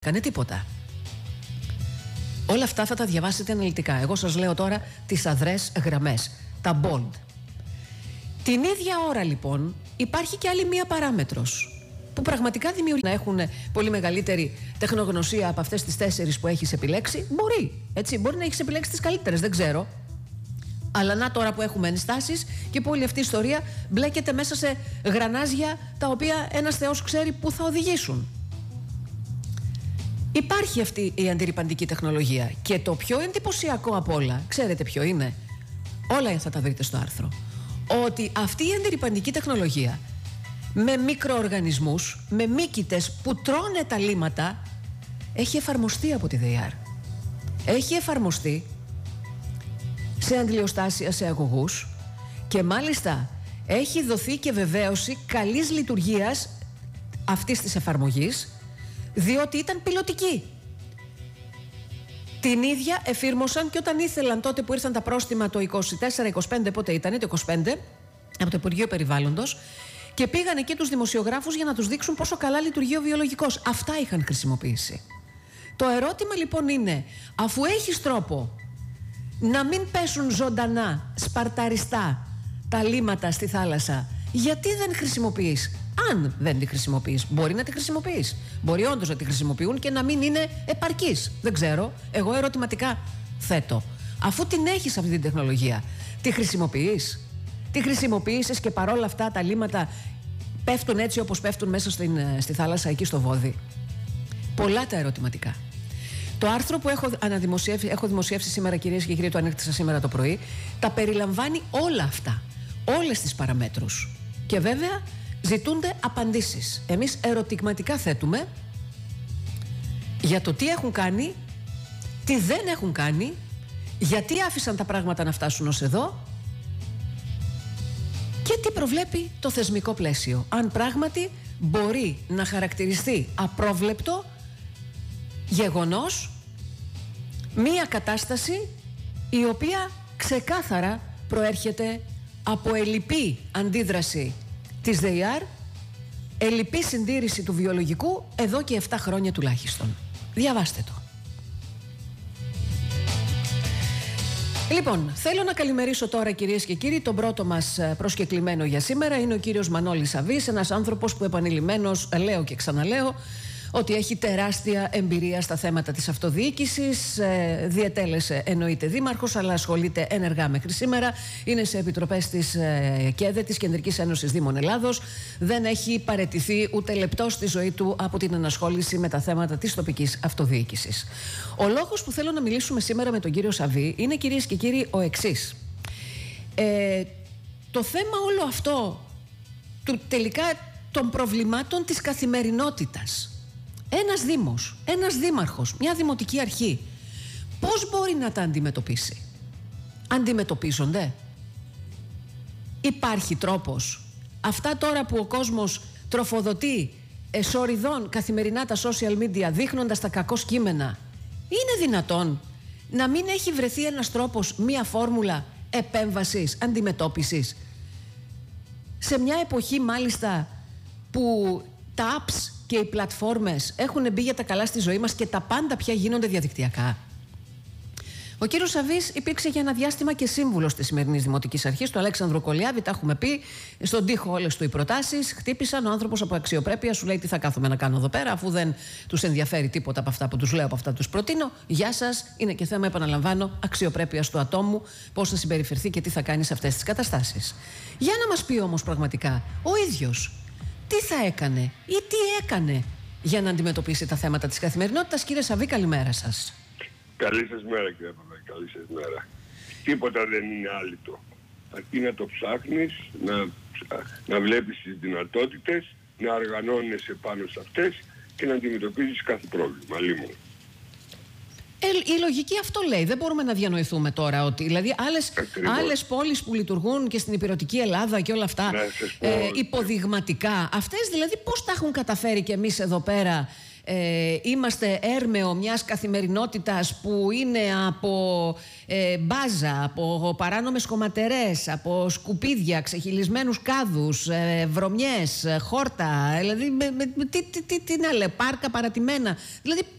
Κάνε τίποτα. Όλα αυτά θα τα διαβάσετε αναλυτικά. Εγώ σας λέω τώρα τις αδρές γραμμές, τα bold. Την ίδια ώρα λοιπόν υπάρχει και άλλη μία παράμετρος που πραγματικά δημιουργεί να έχουν πολύ μεγαλύτερη τεχνογνωσία από αυτές τις 4 που έχεις επιλέξει. Μπορεί, έτσι, μπορεί να έχεις επιλέξει τις καλύτερες, δεν ξέρω. Αλλά να τώρα που έχουμε ενστάσεις και που όλη αυτή η ιστορία μπλέκεται μέσα σε γρανάζια τα οποία ένας Θεός ξέρει που θα οδηγήσουν. Υπάρχει αυτή η αντιρρυπαντική τεχνολογία και το πιο εντυπωσιακό απ' όλα, ξέρετε ποιο είναι? Όλα θα τα βρείτε στο άρθρο. Ότι αυτή η αντιρρυπαντική τεχνολογία με μικροοργανισμούς, με μύκητες που τρώνε τα λίμματα, έχει εφαρμοστεί από τη ΔΕΙΑΡ. Έχει εφαρμοστεί σε αντιλιοστάσια, σε αγωγούς και μάλιστα έχει δοθεί και βεβαίωση καλής λειτουργίας αυτής της εφαρμογής, διότι ήταν πιλωτική. Την ίδια εφήρμοσαν και όταν ήθελαν τότε που ήρθαν τα πρόστιμα το 24-25, πότε ήταν, το 25, από το Υπουργείο Περιβάλλοντος, και πήγαν εκεί τους δημοσιογράφους για να τους δείξουν πόσο καλά λειτουργεί ο βιολογικός. Αυτά είχαν χρησιμοποιήσει. Το ερώτημα λοιπόν είναι, αφού έχεις τρόπο να μην πέσουν ζωντανά, σπαρταριστά τα λίμματα στη θάλασσα, γιατί δεν χρησιμοποιείς? Αν δεν τη χρησιμοποιείς, μπορεί να τη χρησιμοποιείς. Μπορεί όντως να τη χρησιμοποιούν και να μην είναι επαρκής. Δεν ξέρω. Εγώ ερωτηματικά θέτω. Αφού την έχεις αυτή την τεχνολογία, τη χρησιμοποιείς? Τη χρησιμοποιήσεις και παρόλα αυτά τα λίμματα πέφτουν έτσι όπως πέφτουν μέσα στη θάλασσα εκεί στο Βόδι? Πολλά τα ερωτηματικά. Το άρθρο που έχω δημοσιεύσει σήμερα, κυρίες και κύριοι, το ανέκτησα σήμερα το πρωί, τα περιλαμβάνει όλα αυτά. Όλες τις παραμέτρους. Και βέβαια ζητούνται απαντήσεις. Εμείς ερωτηματικά θέτουμε για το τι έχουν κάνει, τι δεν έχουν κάνει, γιατί άφησαν τα πράγματα να φτάσουν ως εδώ και τι προβλέπει το θεσμικό πλαίσιο. Αν πράγματι μπορεί να χαρακτηριστεί απρόβλεπτο γεγονός μία κατάσταση η οποία ξεκάθαρα προέρχεται από ελλειπή αντίδραση της ΔΕΙΑΡ, ελλειπή συντήρηση του βιολογικού εδώ και 7 χρόνια τουλάχιστον. Διαβάστε το. Λοιπόν, θέλω να καλημερίσω τώρα, κυρίες και κύριοι, τον πρώτο μας προσκεκλημένο για σήμερα. Είναι ο κύριος Μανώλης Σαββής, ένας άνθρωπος που επανειλημμένος, λέω και ξαναλέω, ότι έχει τεράστια εμπειρία στα θέματα της αυτοδιοίκησης, διετέλεσε εννοείται δήμαρχος, αλλά ασχολείται ενεργά μέχρι σήμερα, είναι σε επιτροπές της ΚΕΔΕ, της Κεντρικής Ένωσης Δήμων Ελλάδος, δεν έχει παραιτηθεί ούτε λεπτό στη ζωή του από την ενασχόληση με τα θέματα της τοπικής αυτοδιοίκησης. Ο λόγος που θέλω να μιλήσουμε σήμερα με τον κύριο Σαββή είναι, κυρίες και κύριοι, ο εξής. Το θέμα όλο αυτό τελικά των προβλημάτων της καθημερινότητας. Ένας δήμος, ένας δήμαρχος, μια δημοτική αρχή, πώς μπορεί να τα αντιμετωπίσει? Αντιμετωπίζονται? Υπάρχει τρόπος? Αυτά τώρα που ο κόσμος τροφοδοτεί εσωριδών καθημερινά τα social media, δείχνοντας τα κακώς κείμενα, είναι δυνατόν να μην έχει βρεθεί ένας τρόπος, μια φόρμουλα επέμβασης, αντιμετώπισης, σε μια εποχή μάλιστα που τα apps και οι πλατφόρμες έχουν μπει για τα καλά στη ζωή μας και τα πάντα πια γίνονται διαδικτυακά? Ο κύριος Σαββής υπήρξε για ένα διάστημα και σύμβουλος της σημερινής Δημοτικής Αρχής, του Αλέξανδρου Κολιάβη. Τα έχουμε πει. Στον τοίχο όλες του οι προτάσεις χτύπησαν. Ο άνθρωπος από αξιοπρέπεια σου λέει: τι θα κάθομαι να κάνω εδώ πέρα, αφού δεν τους ενδιαφέρει τίποτα από αυτά που τους λέω, από αυτά που τους προτείνω. Γεια σας. Είναι και θέμα, επαναλαμβάνω, αξιοπρέπειας του ατόμου, πώς θα συμπεριφερθεί και τι θα κάνει σε αυτές τις καταστάσεις. Για να μας πει όμως πραγματικά ο ίδιος τι θα έκανε ή τι έκανε για να αντιμετωπίσει τα θέματα της καθημερινότητας. Κύριε Σαββή, καλημέρα σας. Καλή σας μέρα, κύριε Παπαδάκη, καλή σας μέρα. Τίποτα δεν είναι άλυτο. Αρκεί να το ψάχνεις, να βλέπεις τις δυνατότητες, να οργανώνεσαι πάνω σε αυτές και να αντιμετωπίζεις κάθε πρόβλημα. Λίμον. Η λογική αυτό λέει. Δεν μπορούμε να διανοηθούμε τώρα ότι δηλαδή άλλες πόλεις που λειτουργούν και στην υπηρετική Ελλάδα και όλα αυτά υποδειγματικά, αυτές δηλαδή πώς τα έχουν καταφέρει και εμείς εδώ πέρα είμαστε έρμεο μιας καθημερινότητας που είναι από μπάζα, από παράνομες κομματερές, από σκουπίδια, ξεχυλισμένους κάδους, βρωμιές, χόρτα, δηλαδή τι να λέω, πάρκα παρατημένα. Δηλαδή